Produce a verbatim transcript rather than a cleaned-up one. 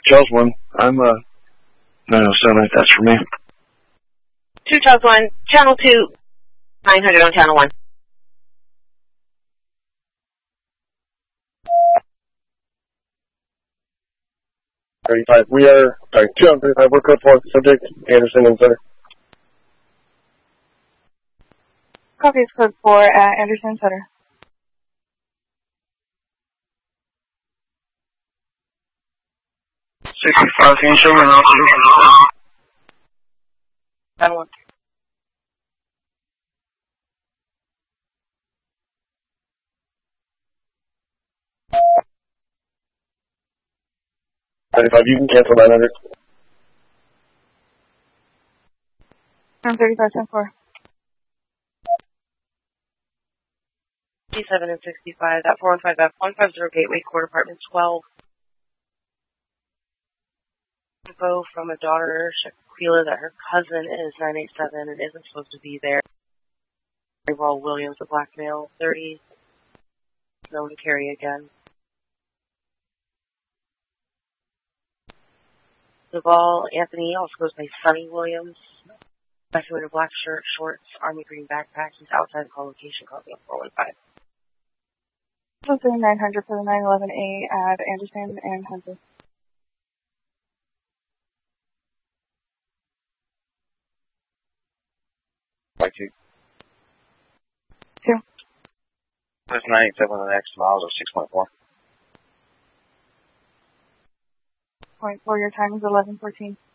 Charles one. I'm uh nine oh seven if that's for me. Two Charles one, channel two, nine hundred on channel one. Thirty-five. We are sorry. Two on thirty-five. We're code four. Subject Anderson and Center. Copy is code four at Anderson Center. Sixty-five. Can you show me an officer? nine one. Thirty-five. You can cancel nine hundred. I'm thirty-five ten four. fifty-seven and sixty-five, that four one five F, one five zero Gateway Court, Apartment twelve. Info from a daughter, Shaquila, that her cousin is nine eight seven and isn't supposed to be there. Raywall Williams, a black male, thirty, known to carry again. Duval Anthony, also goes by Sonny Williams. Masculine black shirt, shorts, army green backpack. He's outside the call location, copy on four one five. nine hundred for the nine eleven A at Anderson and Hunter. Like two. Two. That's nine eight seven on the next miles or six point four. Point four, your time is eleven fourteen.